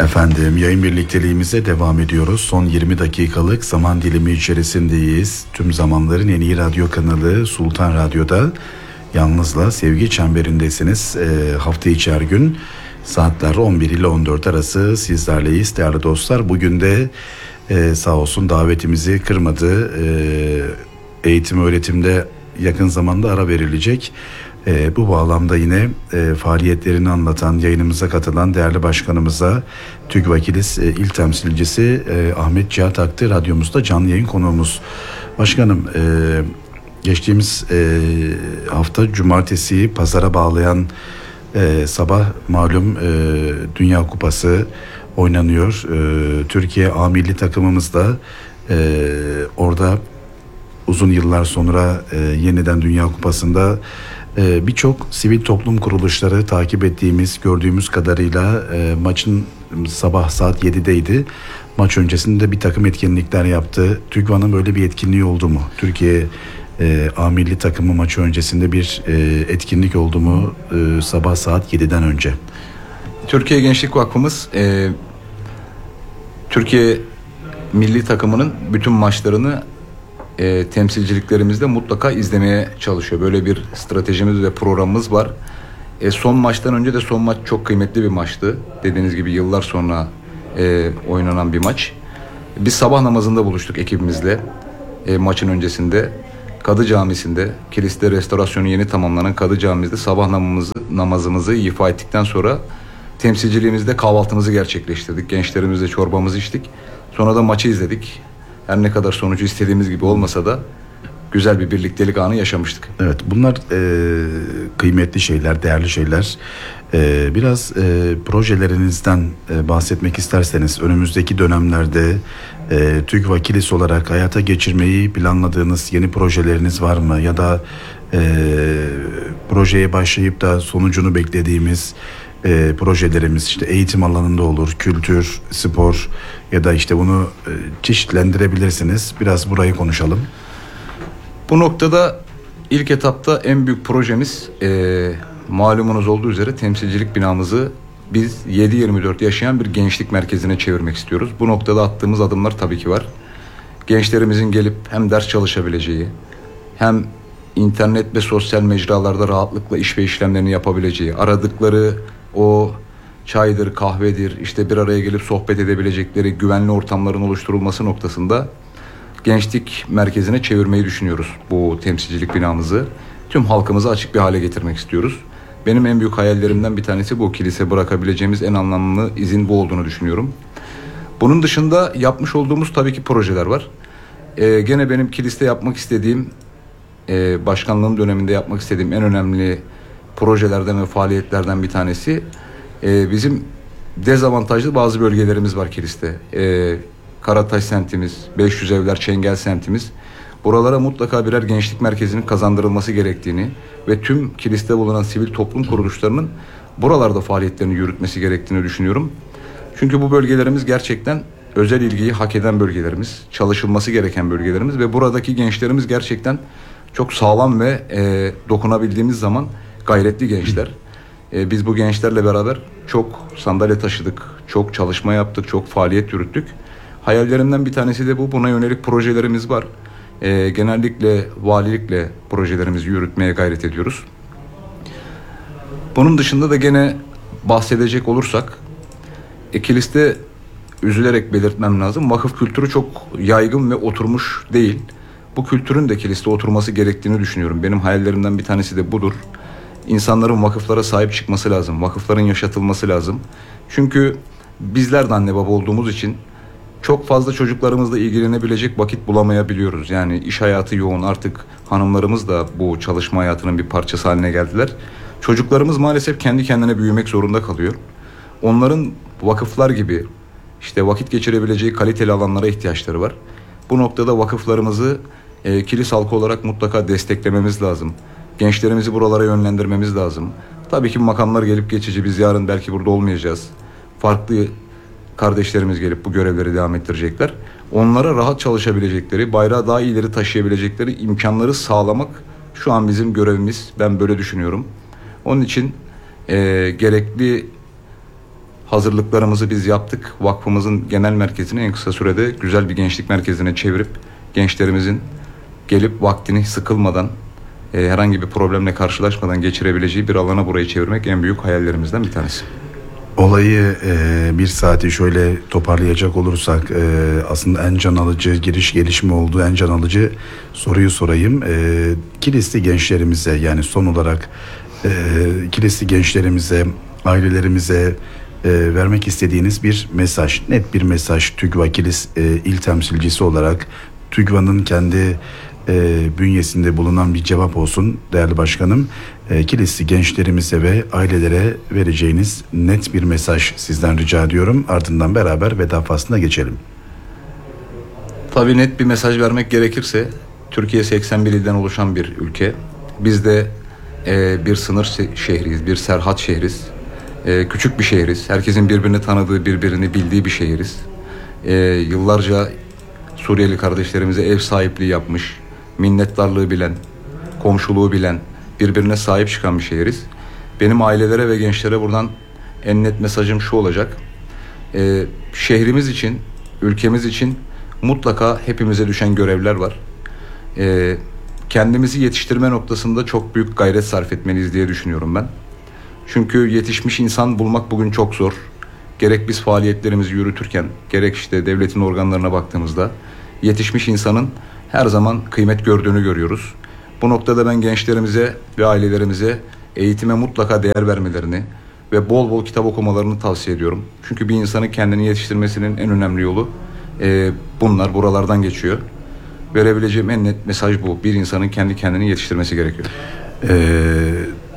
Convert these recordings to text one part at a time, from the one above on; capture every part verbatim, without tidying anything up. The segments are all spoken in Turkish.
Efendim, yayın birlikteliğimize devam ediyoruz. Son yirmi dakikalık zaman dilimi içerisindeyiz. Tüm zamanların en iyi radyo kanalı Sultan Radyo'da yalnızla sevgi çemberindesiniz. E, hafta içi her gün saatler on bir ile on dört arası sizlerleyiz değerli dostlar. Bugün de e, sağ olsun davetimizi kırmadı. E, eğitim öğretimde yakın zamanda ara verilecek. E, bu bağlamda yine e, faaliyetlerini anlatan, yayınımıza katılan değerli başkanımıza, TÜGVAKİLİS e, İl Temsilcisi e, Ahmet Cihat Aktı radyomuzda canlı yayın konuğumuz. Başkanım, e, geçtiğimiz e, hafta cumartesi pazara bağlayan e, sabah malum e, Dünya Kupası oynanıyor. E, Türkiye A milli takımımız da e, orada uzun yıllar sonra e, yeniden Dünya Kupası'nda Ee, birçok sivil toplum kuruluşları takip ettiğimiz, gördüğümüz kadarıyla e, maçın sabah saat yedideydi. Maç öncesinde bir takım etkinlikler yaptı. TÜGVA'nın böyle bir etkinliği oldu mu? Türkiye e, A milli takımı maçı öncesinde bir e, etkinlik oldu mu e, sabah saat yediden önce? Türkiye Gençlik Vakfımız e, Türkiye milli takımının bütün maçlarını E, temsilciliklerimizde mutlaka izlemeye çalışıyor. Böyle bir stratejimiz ve programımız var. E, son maçtan önce de son maç çok kıymetli bir maçtı. Dediğiniz gibi yıllar sonra e, oynanan bir maç. Biz sabah namazında buluştuk ekibimizle. E, maçın öncesinde Kadı Camisi'nde, kiliste restorasyonu yeni tamamlanan Kadı Camisi'nde sabah namazımızı, namazımızı ifa ettikten sonra temsilciliğimizde kahvaltımızı gerçekleştirdik. Gençlerimizle çorbamızı içtik. Sonra da maçı izledik. Her ne kadar sonucu istediğimiz gibi olmasa da güzel bir birliktelik anı yaşamıştık. Evet, bunlar e, kıymetli şeyler, değerli şeyler. E, biraz e, projelerinizden e, bahsetmek isterseniz önümüzdeki dönemlerde e, TÜGVAKİLİS olarak hayata geçirmeyi planladığınız yeni projeleriniz var mı? Ya da e, projeye başlayıp da sonucunu beklediğimiz E, projelerimiz işte eğitim alanında olur, kültür, spor ya da işte bunu e, çeşitlendirebilirsiniz. Biraz burayı konuşalım. Bu noktada ilk etapta en büyük projemiz e, malumunuz olduğu üzere temsilcilik binamızı biz yedi yirmi dört yaşayan bir gençlik merkezine çevirmek istiyoruz. Bu noktada attığımız adımlar tabii ki var. Gençlerimizin gelip hem ders çalışabileceği hem internet ve sosyal mecralarda rahatlıkla iş ve işlemlerini yapabileceği, aradıkları o çaydır, kahvedir, işte bir araya gelip sohbet edebilecekleri güvenli ortamların oluşturulması noktasında gençlik merkezine çevirmeyi düşünüyoruz bu temsilcilik binamızı. Tüm halkımıza açık bir hale getirmek istiyoruz. Benim en büyük hayallerimden bir tanesi bu. Kilise bırakabileceğimiz en anlamlı izin bu olduğunu düşünüyorum. Bunun dışında yapmış olduğumuz tabii ki projeler var. Ee, gene benim kiliste yapmak istediğim, e, başkanlığım döneminde yapmak istediğim en önemli projelerden ve faaliyetlerden bir tanesi e, bizim dezavantajlı bazı bölgelerimiz var kiliste. E, Karataş semtimiz, beş yüz evler Çengel semtimiz. Buralara mutlaka birer gençlik merkezinin kazandırılması gerektiğini ve tüm kiliste bulunan sivil toplum kuruluşlarının buralarda faaliyetlerini yürütmesi gerektiğini düşünüyorum. Çünkü bu bölgelerimiz gerçekten özel ilgiyi hak eden bölgelerimiz, çalışılması gereken bölgelerimiz ve buradaki gençlerimiz gerçekten çok sağlam ve e, dokunabildiğimiz zaman gayretli gençler. E, biz bu gençlerle beraber çok sandalye taşıdık, çok çalışma yaptık, çok faaliyet yürüttük. Hayallerimden bir tanesi de bu. Buna yönelik projelerimiz var. E, genellikle valilikle projelerimizi yürütmeye gayret ediyoruz. Bunun dışında da gene bahsedecek olursak, e, kiliste üzülerek belirtmem lazım. Vakıf kültürü çok yaygın ve oturmuş değil. Bu kültürün de kiliste oturması gerektiğini düşünüyorum. Benim hayallerimden bir tanesi de budur. İnsanların vakıflara sahip çıkması lazım. Vakıfların yaşatılması lazım. Çünkü bizler de anne baba olduğumuz için çok fazla çocuklarımızla ilgilenebilecek vakit bulamayabiliyoruz. Yani iş hayatı yoğun, artık hanımlarımız da bu çalışma hayatının bir parçası haline geldiler. Çocuklarımız maalesef kendi kendine büyümek zorunda kalıyor. Onların vakıflar gibi işte vakit geçirebileceği kaliteli alanlara ihtiyaçları var. Bu noktada vakıflarımızı e, kilis halkı olarak mutlaka desteklememiz lazım. Gençlerimizi buralara yönlendirmemiz lazım. Tabii ki makamlar gelip geçici, biz yarın belki burada olmayacağız. Farklı kardeşlerimiz gelip bu görevleri devam ettirecekler. Onlara rahat çalışabilecekleri, bayrağı daha ileri taşıyabilecekleri imkanları sağlamak şu an bizim görevimiz. Ben böyle düşünüyorum. Onun için e, gerekli hazırlıklarımızı biz yaptık. Vakfımızın genel merkezini en kısa sürede güzel bir gençlik merkezine çevirip gençlerimizin gelip vaktini sıkılmadan, e, herhangi bir problemle karşılaşmadan geçirebileceği bir alana burayı çevirmek en büyük hayallerimizden bir tanesi. Olayı e, bir saati şöyle toparlayacak olursak e, aslında en can alıcı giriş gelişme oldu. En can alıcı soruyu sorayım. E, Kilisli gençlerimize, yani son olarak e, Kilisli gençlerimize, ailelerimize e, vermek istediğiniz bir mesaj, net bir mesaj, TÜGVA Kilis e, il temsilcisi olarak TÜGVA'nın kendi e, bünyesinde bulunan bir cevap olsun değerli başkanım. E, Kilisli gençlerimize ve ailelere vereceğiniz net bir mesaj sizden rica ediyorum. Ardından beraber veda faslına geçelim. Tabii net bir mesaj vermek gerekirse, Türkiye seksen bir ilden oluşan bir ülke. Biz de e, bir sınır şehriyiz, bir serhat şehriz. E, küçük bir şehriz. Herkesin birbirini tanıdığı, birbirini bildiği bir şehriz. E, yıllarca Suriyeli kardeşlerimize ev sahipliği yapmış, minnettarlığı bilen, komşuluğu bilen, birbirine sahip çıkan bir şehriz. Benim ailelere ve gençlere buradan en net mesajım şu olacak. Ee, şehrimiz için, ülkemiz için mutlaka hepimize düşen görevler var. Ee, kendimizi yetiştirme noktasında çok büyük gayret sarf etmeliyiz diye düşünüyorum ben. Çünkü yetişmiş insan bulmak bugün çok zor. Gerek biz faaliyetlerimizi yürütürken, gerek işte devletin organlarına baktığımızda yetişmiş insanın her zaman kıymet gördüğünü görüyoruz. Bu noktada ben gençlerimize ve ailelerimize eğitime mutlaka değer vermelerini ve bol bol kitap okumalarını tavsiye ediyorum. Çünkü bir insanın kendini yetiştirmesinin en önemli yolu e, bunlar, buralardan geçiyor. Verebileceğim en net mesaj bu. Bir insanın kendi kendini yetiştirmesi gerekiyor. Eee...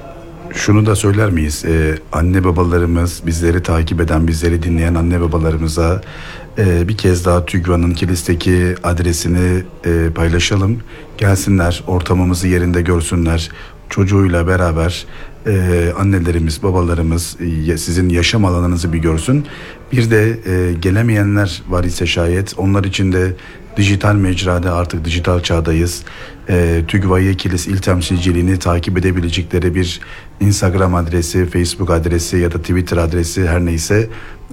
Şunu da söyler miyiz? Ee, anne babalarımız, bizleri takip eden, bizleri dinleyen anne babalarımıza e, bir kez daha TÜGVA'nın Kilis'teki adresini e, paylaşalım. Gelsinler, ortamımızı yerinde görsünler. Çocuğuyla beraber e, annelerimiz, babalarımız e, sizin yaşam alanınızı bir görsün. Bir de e, gelemeyenler var ise şayet, onlar için de dijital mecrada, artık dijital çağdayız. E, TÜGVA Kilis İl Temsilciliğini takip edebilecekleri bir Instagram adresi, Facebook adresi ya da Twitter adresi, her neyse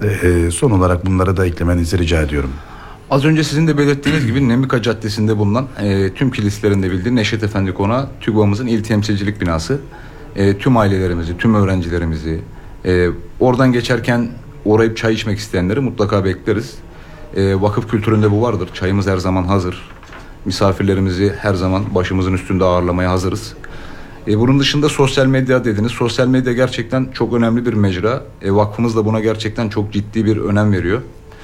e, son olarak bunlara da eklemenizi rica ediyorum. Az önce sizin de belirttiğiniz gibi Nemika Caddesi'nde bulunan e, tüm kilislerin de bildiği Neşet Efendi Konağı TÜGVA'mızın il temsilcilik binası. E, tüm ailelerimizi, tüm öğrencilerimizi, e, oradan geçerken uğrayıp çay içmek isteyenleri mutlaka bekleriz. E, vakıf kültüründe bu vardır. Çayımız her zaman hazır. Misafirlerimizi her zaman başımızın üstünde ağırlamaya hazırız. E, bunun dışında sosyal medya dediniz. Sosyal medya gerçekten çok önemli bir mecra. E, vakfımız da buna gerçekten çok ciddi bir önem veriyor.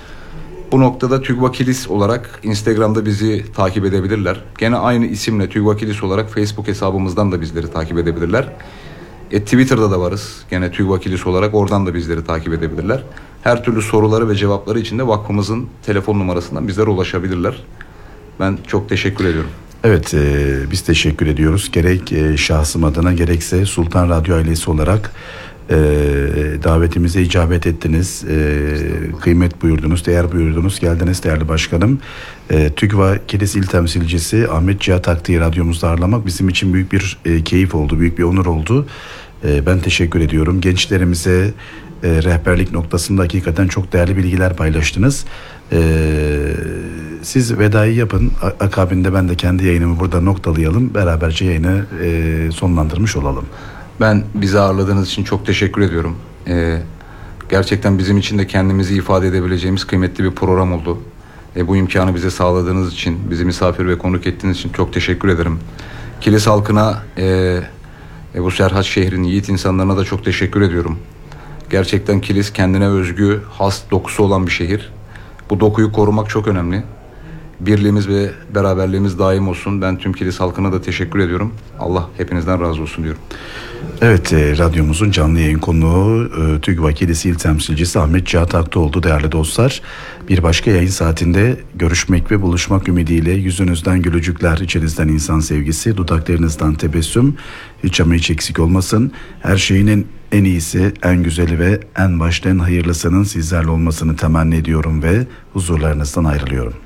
Bu noktada TÜGVA Kilis olarak Instagram'da bizi takip edebilirler. Gene aynı isimle TÜGVA Kilis olarak Facebook hesabımızdan da bizleri takip edebilirler. E, Twitter'da da varız. Gene TÜGVA Kilis olarak oradan da bizleri takip edebilirler. Her türlü soruları ve cevapları için de vakfımızın telefon numarasından bizlere ulaşabilirler. Ben çok teşekkür ediyorum. Evet, e, biz teşekkür ediyoruz. Gerek e, şahsım adına gerekse Sultan Radyo ailesi olarak e, davetimize icabet ettiniz. E, kıymet buyurdunuz, değer buyurdunuz. Geldiniz değerli başkanım. E, TÜGVA Kilis İl Temsilcisi Ahmet Cihat Aktı'yı radyomuzda ağırlamak bizim için büyük bir e, keyif oldu, büyük bir onur oldu. E, ben teşekkür ediyorum. Gençlerimize e, rehberlik noktasında hakikaten çok değerli bilgiler paylaştınız. Eee Siz vedayı yapın. Akabinde ben de kendi yayınımı burada noktalayalım. Beraberce yayını e, sonlandırmış olalım. Ben bizi ağırladığınız için çok teşekkür ediyorum. Ee, gerçekten bizim için de kendimizi ifade edebileceğimiz kıymetli bir program oldu. E, bu imkanı bize sağladığınız için, bizi misafir ve konuk ettiğiniz için çok teşekkür ederim. Kilis halkına, e, e, bu Serhat şehrin yiğit insanlarına da çok teşekkür ediyorum. Gerçekten Kilis kendine özgü, has dokusu olan bir şehir. Bu dokuyu korumak çok önemli. Birliğimiz ve beraberliğimiz daim olsun. Ben tüm Kilis halkına da teşekkür ediyorum. Allah hepinizden razı olsun diyorum. Evet, e, radyomuzun canlı yayın konuğu e, TÜGVA Kilis İl Temsilcisi Ahmet Cihat Aktı oldu değerli dostlar. Bir başka yayın saatinde görüşmek ve buluşmak ümidiyle yüzünüzden gülücükler, içinizden insan sevgisi, dudaklarınızdan tebessüm, hiç ama hiç eksik olmasın. Her şeyin en iyisi, en güzeli ve en başta en hayırlısının sizlerle olmasını temenni ediyorum ve huzurlarınızdan ayrılıyorum.